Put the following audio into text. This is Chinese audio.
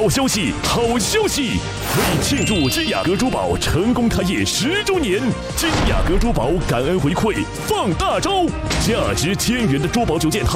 好消息，好消息！为庆祝金雅阁珠宝成功开业10周年，金雅阁珠宝感恩回馈放大招，价值1000元的珠宝9件套